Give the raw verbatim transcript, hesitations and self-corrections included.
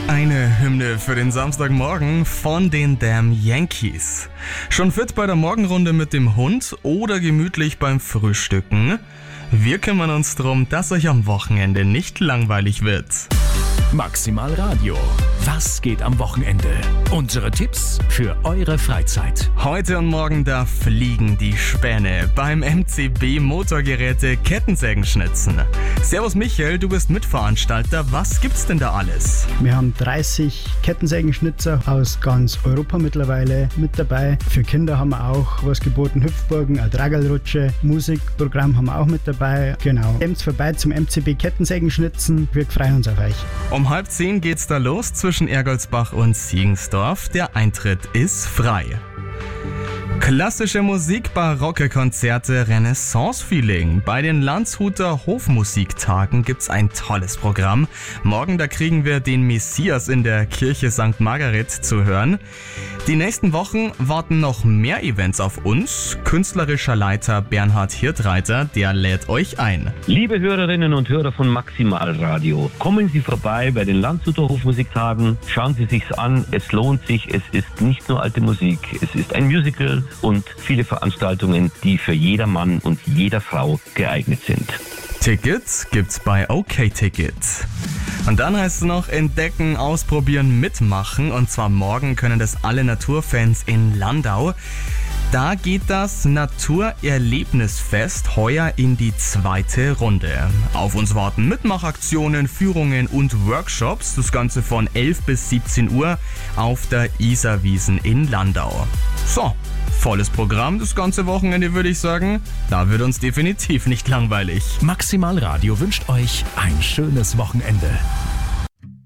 Eine Hymne für den Samstagmorgen von den Damn Yankees. Schon fit bei der Morgenrunde mit dem Hund oder gemütlich beim Frühstücken? Wir kümmern uns darum, dass euch am Wochenende nicht langweilig wird. Maximal Radio. Was geht am Wochenende? Unsere Tipps für eure Freizeit. Heute und morgen da fliegen die Späne beim M C B Motorgeräte Kettensägenschnitzen. Servus Michael, du bist Mitveranstalter. Was gibt's denn da alles? Wir haben dreißig Kettensägenschnitzer aus ganz Europa mittlerweile mit dabei. Für Kinder haben wir auch was geboten, Hüpfburgen, eine Tragelrutsche, Musikprogramm haben wir auch mit dabei. Genau. Kommt's vorbei zum M C B Kettensägenschnitzen. Wir freuen uns auf euch. Um halb zehn geht's da los zwischen Ergoldsbach und Siegensdorf. Der Eintritt ist frei. Klassische Musik, barocke Konzerte, Renaissance-Feeling. Bei den Landshuter Hofmusiktagen gibt's ein tolles Programm. Morgen da kriegen wir den Messias in der Kirche Sankt Margaret zu hören. Die nächsten Wochen warten noch mehr Events auf uns. Künstlerischer Leiter Bernhard Hirtreiter, der lädt euch ein. Liebe Hörerinnen und Hörer von Maximal Radio, kommen Sie vorbei bei den Landshuter Hofmusiktagen. Schauen Sie sich's an, es lohnt sich. Es ist nicht nur alte Musik, es ist ein Musical und viele Veranstaltungen, die für jeder Mann und jeder Frau geeignet sind. Tickets gibt's bei OK-Ticket. Und dann heißt es noch entdecken, ausprobieren, mitmachen. Und zwar morgen können das alle Naturfans in Landau. Da geht das Naturerlebnisfest heuer in die zweite Runde. Auf uns warten Mitmachaktionen, Führungen und Workshops. Das Ganze von elf bis siebzehn Uhr auf der Isarwiesen in Landau. So, volles Programm das ganze Wochenende, würde ich sagen. Da wird uns definitiv nicht langweilig. Maximal Radio wünscht euch ein schönes Wochenende.